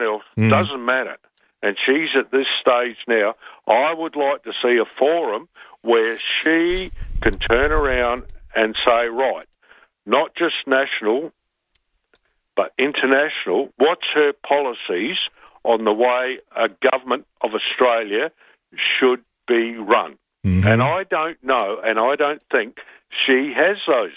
else, doesn't matter. And she's at this stage now. I would like to see a forum where she can turn around and say, right, not just national, but international, what's her policies on the way a government of Australia should be run? Mm-hmm. And I don't know, and I don't think she has those.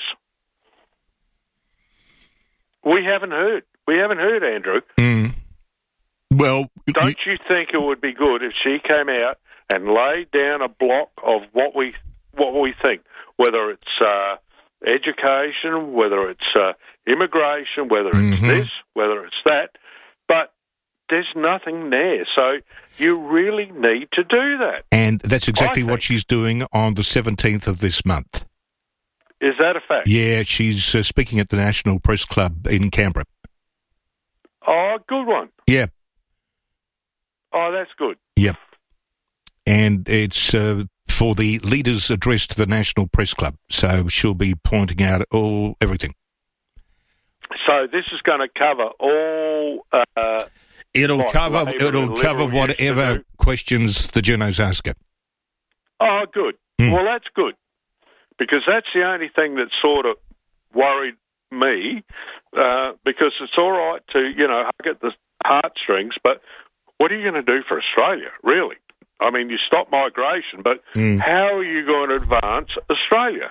We haven't heard. We haven't heard, Andrew. Mm. Well, don't you think it would be good if she came out and laid down a block of what we think, whether it's education, whether it's immigration, whether it's this, whether it's that, but there's nothing there. So you really need to do that. And that's exactly what she's doing on the 17th of this month. Is that a fact? Yeah, she's speaking at the National Press Club in Canberra. Oh, good one. Yeah. Oh, that's good. Yep. And it's for the leaders' address to the National Press Club. So she'll be pointing out everything. So this is going to cover all... It'll cover whatever questions the journos ask her. Oh, good. Well, that's good. Because that's the only thing that sort of worried me, because it's all right to, hug at the heartstrings, but what are you going to do for Australia, really? I mean, you stop migration, but how are you going to advance Australia?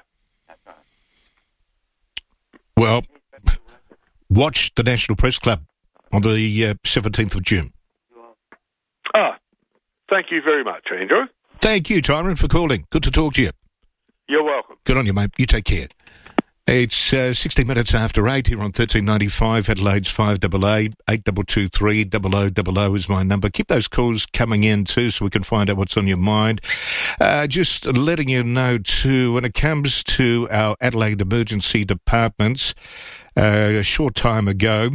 Well, watch the National Press Club on the 17th of June. Thank you very much, Andrew. Thank you, Tyrone, for calling. Good to talk to you. You're welcome. Good on you, mate. You take care. It's 60 minutes after 8 here on 1395, Adelaide's 5AA, 8223 0000 is my number. Keep those calls coming in too so we can find out what's on your mind. Just letting you know too, when it comes to our Adelaide emergency departments, a short time ago,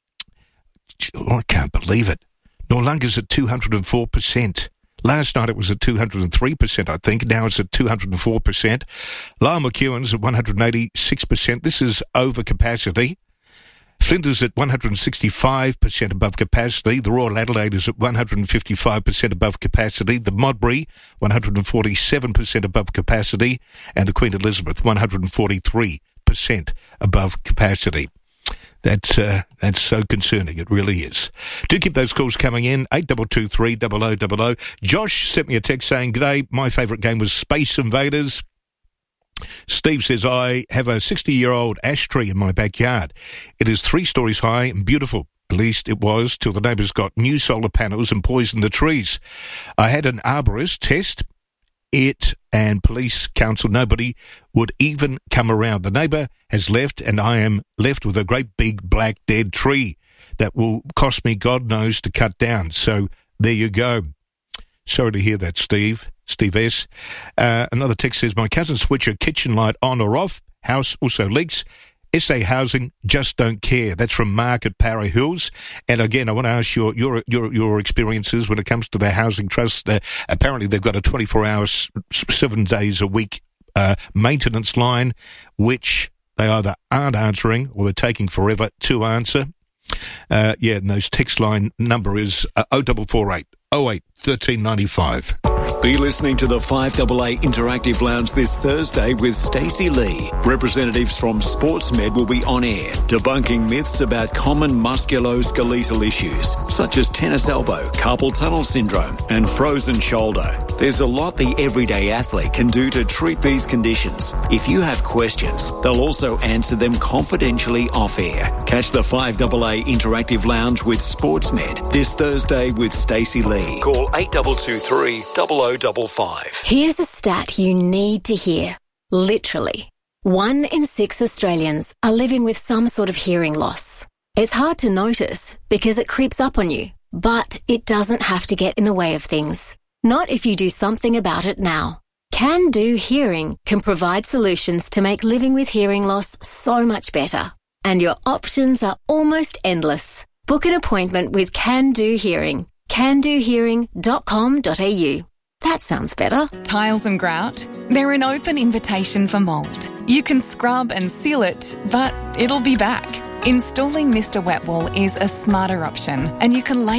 I can't believe it, Noarlunga's at 204%. Last night it was at 203%, I think. Now it's at 204%. Lyell McEwen's at 186%. This is over capacity. Flinders at 165% above capacity. The Royal Adelaide is at 155% above capacity. The Modbury, 147% above capacity. And the Queen Elizabeth, 143% above capacity. That's so concerning. It really is. Do keep those calls coming in. 8223 0000. Josh sent me a text saying, "G'day, my favourite game was Space Invaders." Steve says, "I have a 60-year-old ash tree in my backyard. It is 3 stories high and beautiful. At least it was till the neighbours got new solar panels and poisoned the trees. I had an arborist test it and police council. Nobody would even come around. The neighbour has left and I am left with a great big black dead tree that will cost me God knows to cut down." So there you go. Sorry to hear that, Steve. Steve S. Another text says, "My cousin switch her kitchen light on or off. House also leaks. SA Housing just don't care." That's from Mark at Para Hills. And again, I want to ask your experiences when it comes to the housing trust. Apparently, they've got a 24 hours, 7 days a week maintenance line, which they either aren't answering or they're taking forever to answer. And those text line number is 0448 08 1395. Be listening to the 5AA Interactive Lounge this Thursday with Stacey Lee. Representatives from SportsMed will be on air, debunking myths about common musculoskeletal issues, such as tennis elbow, carpal tunnel syndrome, and frozen shoulder. There's a lot the everyday athlete can do to treat these conditions. If you have questions, they'll also answer them confidentially off air. Catch the 5AA Interactive Lounge with SportsMed this Thursday with Stacey Lee. Call 8223 0055. Here's a stat you need to hear. Literally, 1 in 6 Australians are living with some sort of hearing loss. It's hard to notice because it creeps up on you, but it doesn't have to get in the way of things. Not if you do something about it now. Can Do Hearing can provide solutions to make living with hearing loss so much better. And your options are almost endless. Book an appointment with Can Do Hearing. candohearing.com.au. That sounds better. Tiles and grout? They're an open invitation for mould. You can scrub and seal it, but it'll be back. Installing Mr. Wetwall is a smarter option, and you can lay